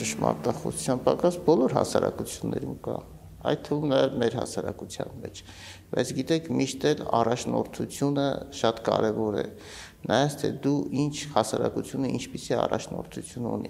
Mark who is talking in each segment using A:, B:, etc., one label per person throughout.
A: ճշմարտախոսության պակաս բոլոր հասարակություններում կա, այդ թվում նաև մեր հասարակության մեջ, բայց գիտեք, միշտ էլ առաջնորդությունը շատ կարևոր է, նայած թե դու ինչ հասարակությունը ինչպիսի առաջնորդություն ունի,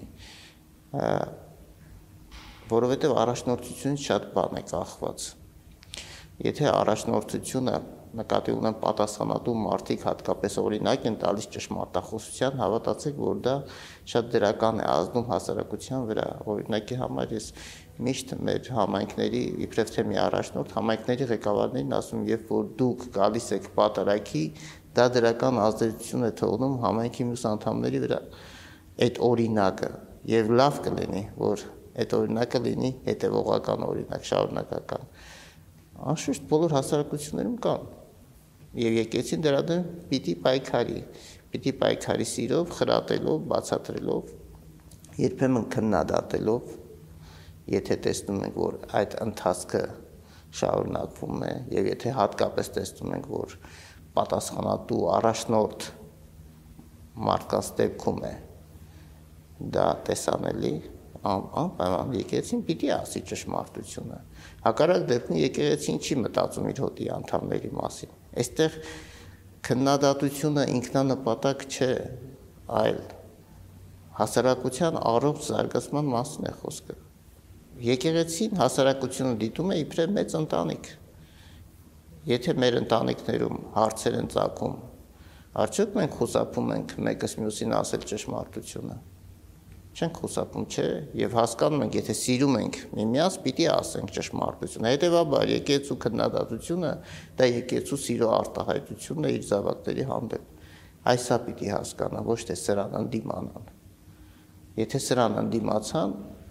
A: որովհետև առաջնորդությունից շատ բան է կախված, եթե առաջնորդությունը նկատի ունեմ պատասխանատու մարդիկ հատկապես օրինակ են տալիս ճշմարտախոսության, հավատացեք, որ դա շատ դրական է ազդում հասարակության վրա, օրինակի համար ես միշտ մեր համայնքների, իբրև թե մի առաջնորդ, համայնքների ղեկավարներին ասում, երբ որ դուք գալիս եք պատարագի, դա դրական ազդեցություն է թողնում համայնքի մյուս անդամների վրա, այդ օրինակը, եւ լավ կլինի, որ այդ օրինակը լինի հետևողական օրինակ, շարունակական։ Անշուշտ բոլոր հասարակություններում կան եւ եկեցին դրա դեմ պիտի պայքարի սիրով, խրատելով, բացատրելով, երբեմն քննադատելով, եթե տեսնում ենք, որ այդ ընթացքը շարունակվում է եւ եթե հատկապես տեսնում ենք, որ պատասխանատու առաջնորդ մարդկանց դեպքում է դա տեսանելի, անպայման եկեղեցին պիտի ասի ճշմարտությունը։ Հակառակ դեպքում եկեղեցին չի մտածում իր հոտի անդամների մասին։ Այստեղ քննադատությունը ինքնանպատակ չէ, այլ հասարակության առողջ զարգացման մասին է խոսքը։ Եկեղեցին հասարակությունը դիտում է իբրև մեծ ընտանիք։ Եթե մեր ընտանիքներում հարցեր են ծագում, արդյոք մենք խուսափում ենք մեկս մյուսին ասել ճշմարտությունը։ Չենք խուսափում, չէ, եւ հասկանում ենք, եթե սիրում ենք միմյանց, պիտի ասենք ճշմարտությունը։ Հետևաբար եկեղեցու քննադատությունը դա եկեղեցու սիրո արտահայտությունն է իր զավակների հանդեպ։ Այսա պիտի հասկանան, ոչ թե սրան ընդդիմանան։ Եթե սրան ընդդիմացան,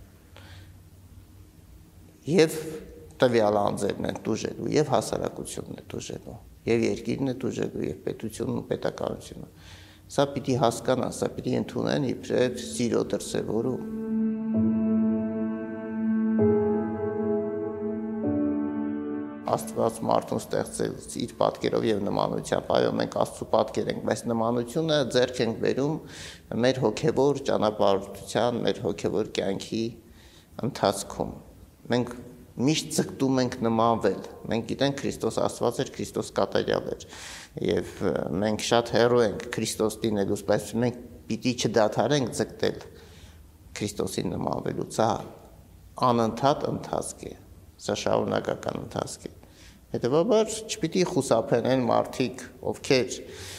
A: եւ տվյալ անձերն են տուժելու, եւ հասարակությունն է տուժելու, եւ երկիրն է տուժելու, եւ պետությունն ու պետականությունը։ Սա պիտի հասկանան, սա պիտի ընդունեն իբրև սիրո դրսևորում։ Աստված մարդուն ստեղծեց իր պատկերով եւ նմանությամբ, այո, մենք Աստծո պատկեր ենք, բայց նմանությունը ձեռք ենք բերում մեր հոգեվոր ճանապարհորդության, մեր հոգեվոր կյանքի ընթացքում։ Մենք միշտ ձգտում ենք նմանվել, մենք գիտենք Քրիստոս Աստված էր, Քրիստոս կատարյալ էր, եւ մենք շատ հեռու ենք Քրիստոս դինելուց, բայց մենք պիտի չդադարենք ձգտել Քրիստոսին նմանվելուց, սա անընդհատ ընթացք է, սա շարունակական ընթացք է։ Հետևաբար չպիտի խուսափեն այն մարդիկ, ովքեր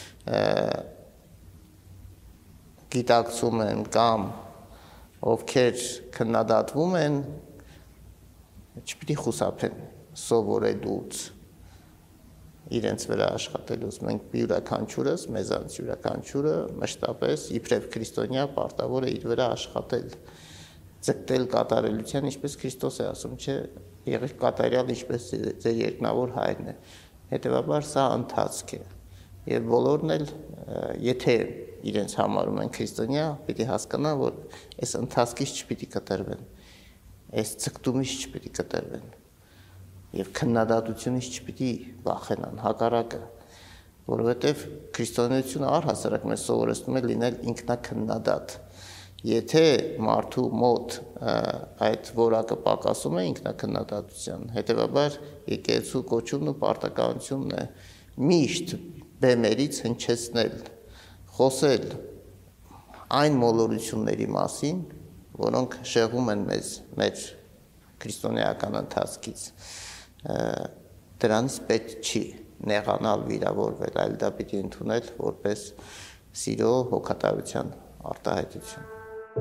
A: գիտակցում են կամ ովքեր քննադատվում են, չպիտի խուսափեն սովորելուց, իրենց վրա աշխատելուց։ Մենք յուրաքանչյուրս, մեզանից յուրաքանչյուրը մշտապես իբրև քրիստոնյա պարտավոր է իր վրա աշխատել, ձգտել կատարելության, ինչպես Քրիստոս է ասում, չէ, եղեք կատարյալ, ինչպես ձեր երկնավոր հայրն է։ Հետևաբար սա ընթացք է։ Եվ բոլորն էլ, եթե իրենց համարում են քրիստոնյա, պիտի հասկանան, որ այս ընթացքից չպիտի կտրվեն, այս ցկտումից չպիտի կտրվեն եւ քննադատությունից չպիտի վախենան, հակառակը, որովհետեւ քրիստոնեությունը առհասարակ մեզ սովորեցնում է լինել ինքնակնդադատ։ Եթե մարդու մոտ այդ որակը պակասում է ինքնակնդադատության, հետեւաբար եկեղեցու կոչումն ու պարտականությունն է միշտ բեմերից հնչեցնել, խոսել այն մոլորությունների մասին, որոնք շեղում են մեզ մեր քրիստոնեական ընթացքից, դրանից պետք չի նեղանալ, վիրավորվել, այլ դա պիտի ընդունել որպես սիրո հոգատարության արտահայտություն։